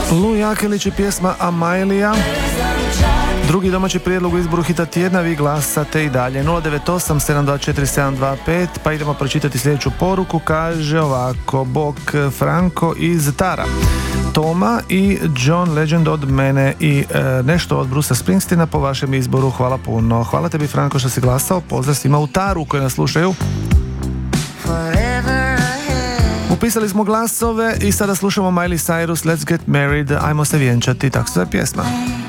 Lu Jakelić i pjesma Amailija. Drugi domaći prijedlog u izboru hita tjedna, vi glasate i dalje 098-724-725. Pa idemo pročitati sljedeću poruku. Kaže ovako: Bog Franko iz Tara, Toma i John Legend od mene i nešto od Brusa Springsteena po vašem izboru. Hvala puno. Hvala tebi Franko što si glasao. Pozdrav svima u Taru koji nas slušaju. Upisali smo glasove i sada slušamo Miley Cyrus, Let's Get Married, ajmo se vjenčati, tako se zove pjesma.